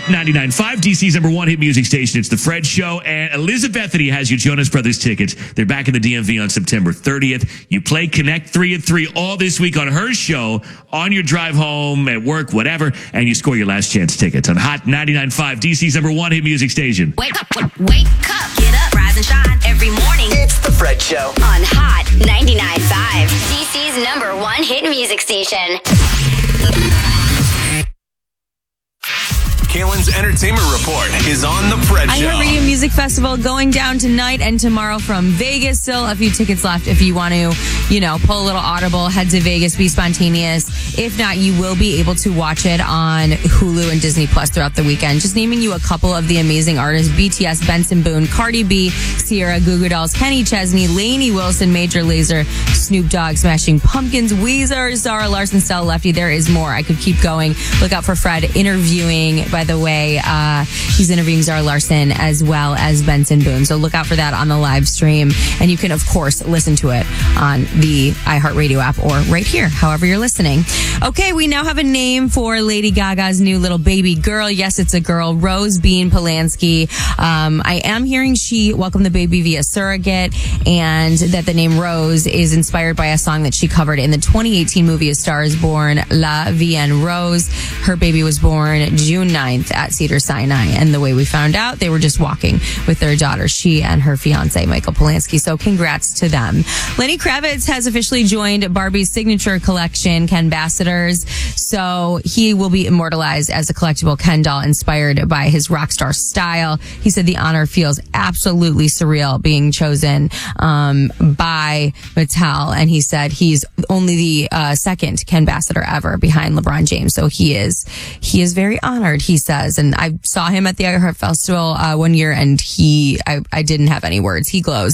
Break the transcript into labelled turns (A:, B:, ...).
A: 99.5, DC's number one hit music station. It's The Fred Show, and Elizabeth Bethany has you Jonas Brothers tickets. They're back in the DMV on September 30th. You play Connect 3 at 3 all this week on her show, on your drive home, at work, whatever, and you score your last chance tickets on Hot 99.5, DC's number one hit music station.
B: Wake up, get up, rise and shine every morning.
C: It's The Fred Show
B: On Hot 99.5, DC's number one hit music station.
D: Kalen's Entertainment Report is on The Fred Show.
E: iHeartRadio Music Festival going down tonight and tomorrow from Vegas. Still a few tickets left if you want to, pull a little audible, head to Vegas, be spontaneous. If not, you will be able to watch it on Hulu and Disney Plus throughout the weekend. Just naming you a couple of the amazing artists: BTS, Benson Boone, Cardi B, Sierra, Goo Goo Dolls, Kenny Chesney, Lainey Wilson, Major Lazer, Snoop Dogg, Smashing Pumpkins, Weezer, Zara Larson, Stella Lefty. There is more. I could keep going. Look out for Fred interviewing, by the way, he's interviewing Zara Larson as well as Benson Boone. So look out for that on the live stream. And you can, of course, listen to it on the iHeartRadio app or right here, however you're listening. Okay, we now have a name for Lady Gaga's new little baby girl. Yes, it's a girl, Rose Bean Polanski. I am hearing she welcomed the baby via surrogate, and that the name Rose is inspired by a song that she covered in the 2018 movie A Star is Born, La Vie en Rose. Her baby was born June 9th at Cedars-Sinai, and the way we found out, they were just walking with their daughter, she and her fiance Michael Polanski. So congrats to them. Lenny Kravitz has officially joined Barbie's signature collection, Kenbassadors. So he will be immortalized as a collectible Ken doll inspired by his rock star style. He said the honor feels absolutely surreal being chosen by Mattel, and he said he's only the second Kenbassador ever behind LeBron James. So he is very honored, he says. And I saw him at the iHeart Festival one year, and I didn't have any words. He glows.